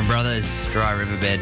Ingram Brothers, Dry Riverbed.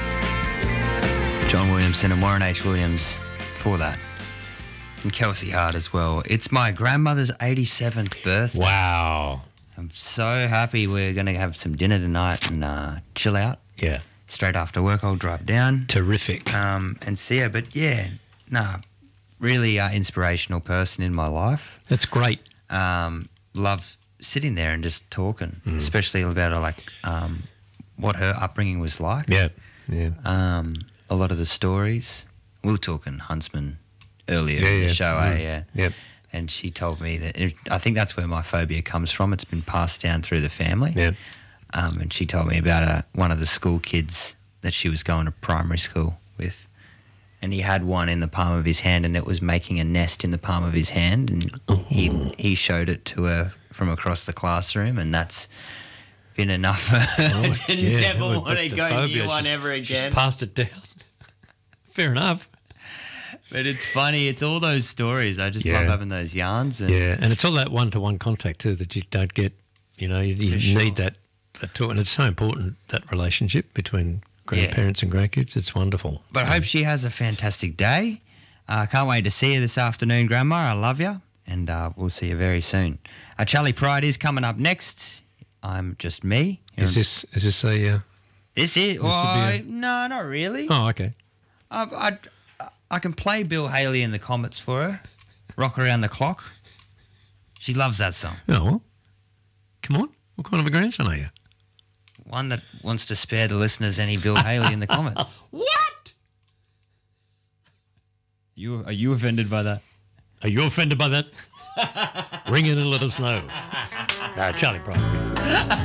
John Williamson and Warren H. Williams for that. And Kelsey Hart as well. It's my grandmother's 87th birthday. Wow. I'm so happy. We're going to have some dinner tonight and chill out. Yeah. Straight after work, I'll drive down. Terrific. And see her. But yeah, really inspirational person in my life. That's great. Love sitting there and just talking, especially about what her upbringing was like. Yeah. A lot of the stories. We were talking Huntsman earlier in the show, Yep. And she told me that I think that's where my phobia comes from. It's been passed down through the family. Yeah. And she told me about one of the school kids that she was going to primary school with, and he had one in the palm of his hand, and it was making a nest in the palm of his hand, and he showed it to her from across the classroom, and that's been enough for her to never want to go near one ever again. Just passed it down. Fair enough. But it's funny. It's all those stories. I just love having those yarns. And and it's all that one-to-one contact too that you don't get. You need that too, and it's so important, that relationship between grandparents and grandkids. It's wonderful. But I hope she has a fantastic day. I can't wait to see you this afternoon, Grandma. I love you, and we'll see you very soon. Charlie Pride is coming up next. I'm just me. Is this a? This is? No, not really. Oh, okay. I can play Bill Haley and the Comets for her. Rock Around the Clock. She loves that song. Oh, well, come on. What kind of a grandson are you? One that wants to spare the listeners any Bill Haley and the Comets. What? Are you offended by that? Are you offended by that? Ring in and let us know. No, Charlie Pride.